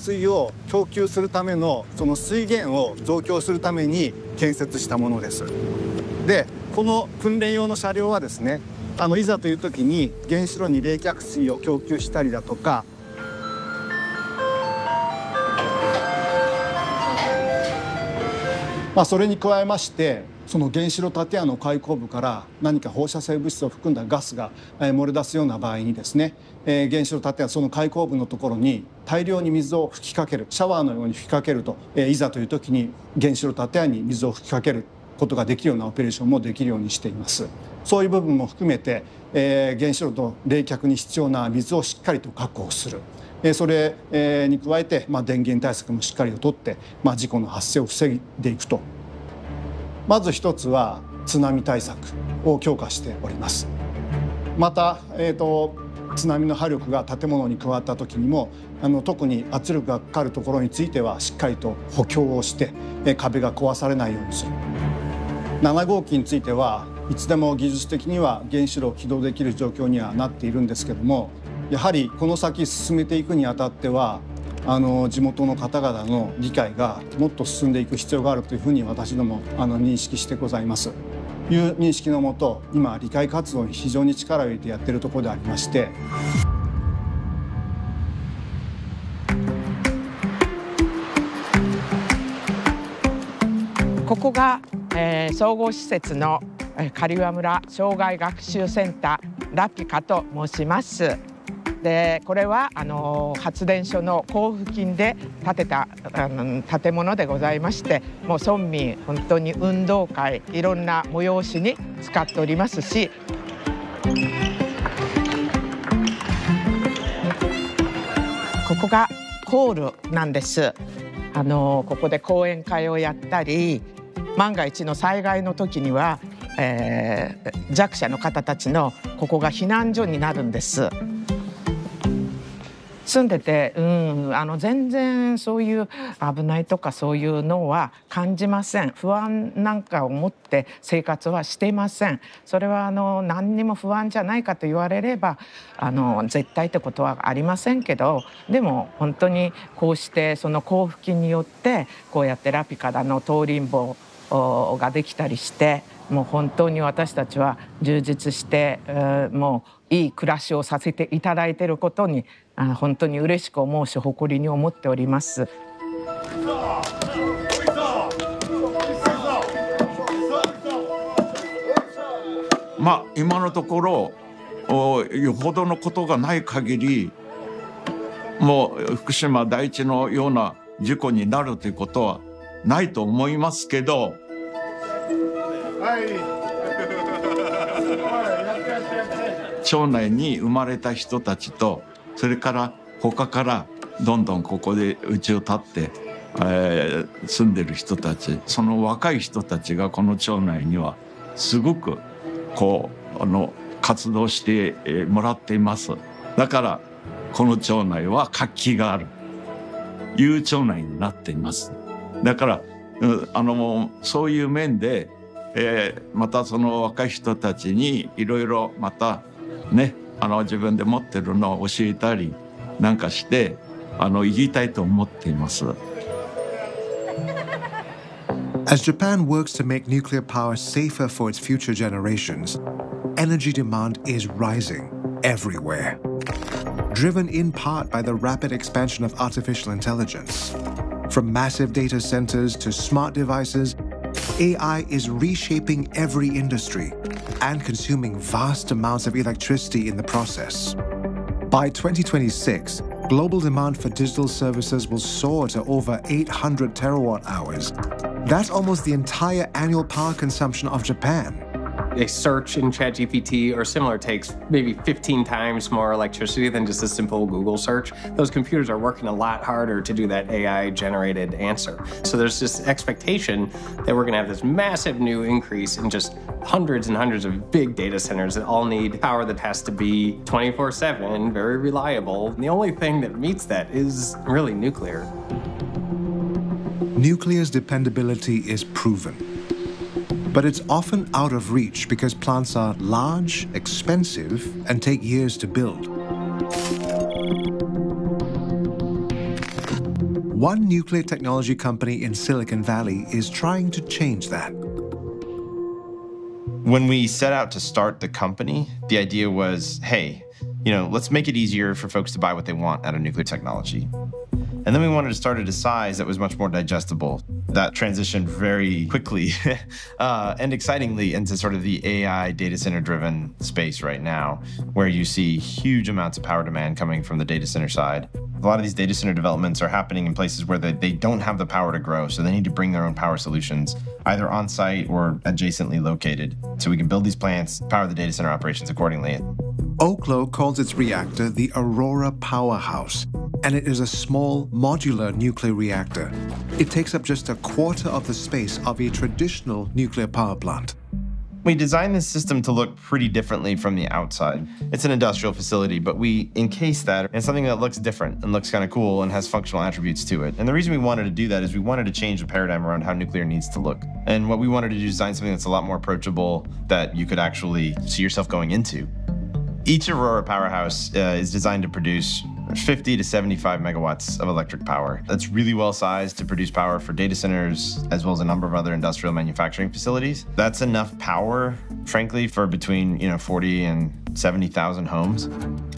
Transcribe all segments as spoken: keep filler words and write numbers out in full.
水を供給するためのその水源を増強するために建設したものです。でこの訓練用の車両はですね、あのいざという時に原子炉に冷却水を供給したりだとか、まあ、それに加えましてその原子炉建屋の開口部から何か放射性物質を含んだガスが漏れ出すような場合にですね、えー、原子炉建屋その開口部のところに大量に水を吹きかける、シャワーのように吹きかけると、えー、いざという時に原子炉建屋に水を吹きかけることができるようなオペレーションもできるようにしています。そういう部分も含めて、えー、原子炉の冷却に必要な水をしっかりと確保する、えー、それ、えー、に加えて、まあ、電源対策もしっかりととって、まあ、事故の発生を防いでいくと。まず一つは津波対策を強化しております。また、えーと、津波の波力が建物に加わった時にもあの特に圧力がかかるところについてはしっかりと補強をして、えー、壁が壊されないようにする。なな号機についてはいつでも技術的には原子炉を起動できる状況にはなっているんですけども、やはりこの先進めていくにあたってはあの地元の方々の理解がもっと進んでいく必要があるというふうに私どもあの認識してございます。いう認識のもと今理解活動に非常に力を入れてやっているところでありまして、 ここが、えー、総合施設の刈羽村障害学習センターラピカと申します。でこれはあの発電所の交付金で建てたあの建物でございまして、もう村民本当に運動会いろんな催しに使っておりますし、ここがホールなんです。あのここで講演会をやったり、万が一の災害の時には、えー、弱者の方たちのここが避難所になるんです。住んでて、うん、あの全然そういう危ないとかそういうのは感じません。不安なんかを持って生活はしていません。それはあの何にも不安じゃないかと言われればあの絶対ってことはありませんけど、でも本当にこうしてその交付金によってこうやってラピカダの東林坊ができたりして、もう本当に私たちは充実して、えー、もういい暮らしをさせていただいていることにあ本当に嬉しく思うし誇りに思っております。 まあ今のところよほどのことがない限りもう福島第一のような事故になるということはないと思いますけど、町内に生まれた人たちとそれから他からどんどんここで家を建って、えー、住んでる人たち、その若い人たちがこの町内にはすごくこうあの活動してもらっています。だからこの町内は活気があるいう町内になっています。だからあのそういう面で、えー、またその若い人たちにいろいろまたね、あの自分で持ってるのを教えたりなんかしてあの言いたいと思っています。 As Japan works to make nuclear power safer for its future generations, energy demand is rising everywhere, driven in part by the rapid expansion of artificial intelligence. From massive data centers to smart devices, A I is reshaping every industry and consuming vast amounts of electricity in the process. By twenty twenty-six, global demand for digital services will soar to over eight hundred terawatt hours. That's almost the entire annual power consumption of Japan. A search in ChatGPT or similar takes maybe fifteen times more electricity than just a simple Google search. Those computers are working a lot harder to do that A I-generated answer. So there's this expectation that we're going to have this massive new increase in just hundreds and hundreds of big data centers that all need power that has to be twenty-four seven, very reliable. And the only thing that meets that is really nuclear. Nuclear's dependability is proven. But it's often out of reach because plants are large, expensive, and take years to build. One nuclear technology company in Silicon Valley is trying to change that. When we set out to start the company, the idea was, hey, you know, let's make it easier for folks to buy what they want out of nuclear technology. And then we wanted to start at a size that was much more digestible. That transitioned very quickly uh, and excitingly into sort of the A I data center driven space right now, where you see huge amounts of power demand coming from the data center side. A lot of these data center developments are happening in places where they, they don't have the power to grow, so they need to bring their own power solutions, either on site or adjacently located, so we can build these plants, power the data center operations accordingly. Oklo calls its reactor the Aurora Powerhouse, and it is a small, modular nuclear reactor. It takes up just a quarter of the space of a traditional nuclear power plant. We designed this system to look pretty differently from the outside. It's an industrial facility, but we encase that in something that looks different and looks kind of cool and has functional attributes to it. And the reason we wanted to do that is we wanted to change the paradigm around how nuclear needs to look. And what we wanted to do is design something that's a lot more approachable that you could actually see yourself going into. Each Aurora Powerhouse uh, is designed to produce fifty to seventy-five megawatts of electric power. That's really well sized to produce power for data centers, as well as a number of other industrial manufacturing facilities. That's enough power, frankly, for between you know forty and seventy thousand homes.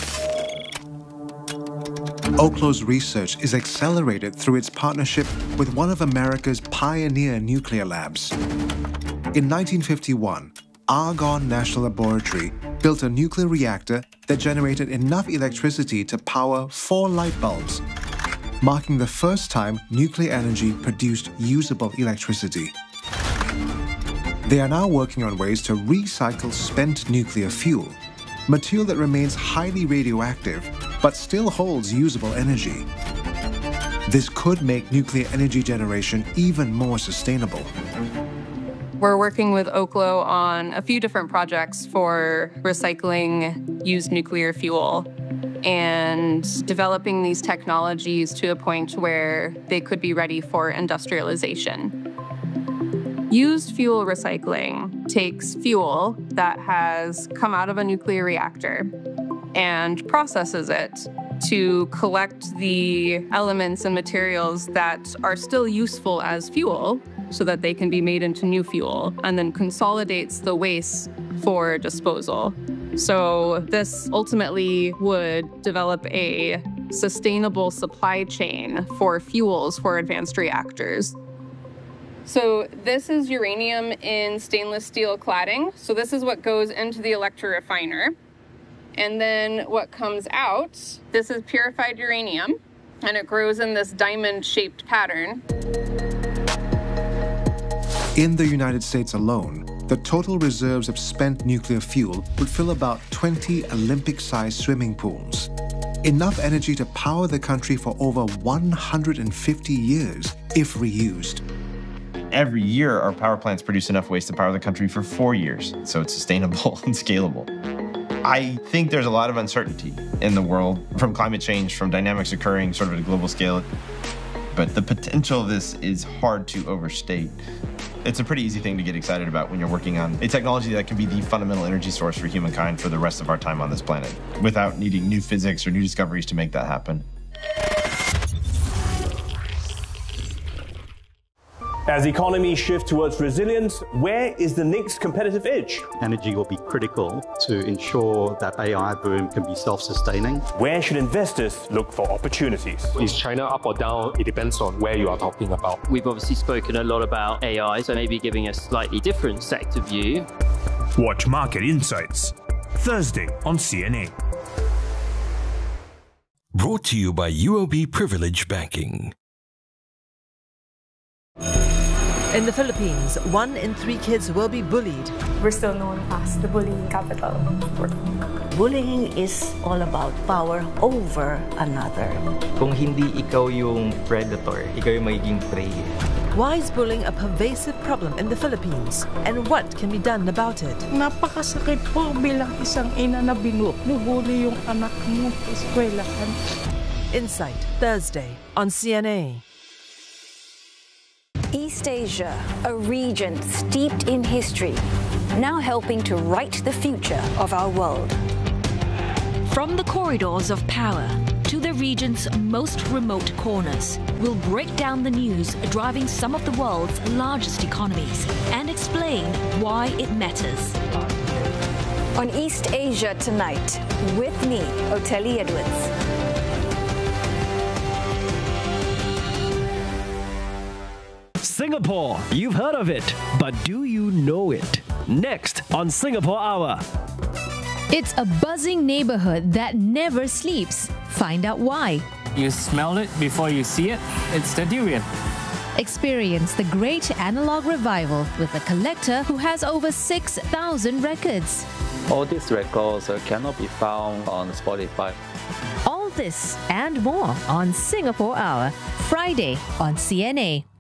Oklo's research is accelerated through its partnership with one of America's pioneer nuclear labs. In nineteen fifty-one, Argonne National Laboratory built a nuclear reactor that generated enough electricity to power four light bulbs, marking the first time nuclear energy produced usable electricity. They are now working on ways to recycle spent nuclear fuel, material that remains highly radioactive but still holds usable energy. This could make nuclear energy generation even more sustainable. We're working with Oklo on a few different projects for recycling used nuclear fuel and developing these technologies to a point where they could be ready for industrialization. Used fuel recycling takes fuel that has come out of a nuclear reactor and processes it to collect the elements and materials that are still useful as fuel so that they can be made into new fuel, and then consolidates the waste for disposal. So this ultimately would develop a sustainable supply chain for fuels for advanced reactors. So this is uranium in stainless steel cladding. So this is what goes into the electrorefiner. And then what comes out, this is purified uranium, and it grows in this diamond-shaped pattern. In the United States alone, the total reserves of spent nuclear fuel would fill about twenty Olympic-sized swimming pools. Enough energy to power the country for over one hundred fifty years, if reused. Every year, our power plants produce enough waste to power the country for four years, so it's sustainable and scalable. I think there's a lot of uncertainty in the world from climate change, from dynamics occurring sort of at a global scale, but the potential of this is hard to overstate. It's a pretty easy thing to get excited about when you're working on a technology that can be the fundamental energy source for humankind for the rest of our time on this planet, without needing new physics or new discoveries to make that happen. As economies shift towards resilience, where is the next competitive edge? Energy will be critical to ensure that A I boom can be self-sustaining. Where should investors look for opportunities? Is China up or down? It depends on where you are talking about. We've obviously spoken a lot about A I, so maybe giving a slightly different sector view. Watch Market Insights, Thursday on C N A. Brought to you by U O B Privilege Banking. In the Philippines, one in three kids will be bullied. We're still known as the bullying capital. Bullying is all about power over another. Kung hindi ikaw yung predator, ikaw yung magiging prey. Why is bullying a pervasive problem in the Philippines? And what can be done about it? Napakasakit po bilang isang ina na binubuli yung anak mo sa eskwelahan. Insight, Thursday on C N A. East Asia, a region steeped in history, now helping to write the future of our world. From the corridors of power to the region's most remote corners. We'll break down the news driving some of the world's largest economies and explain why it matters. On East Asia Tonight, with me, Oteli Edwards. Singapore, you've heard of it, but do you know it? Next on Singapore Hour. It's a buzzing neighborhood that never sleeps. Find out why. You smell it before you see it. It's the durian. Experience the great analog revival with a collector who has over six thousand records. All these records uh, cannot be found on Spotify. All this and more on Singapore Hour, Friday on C N A.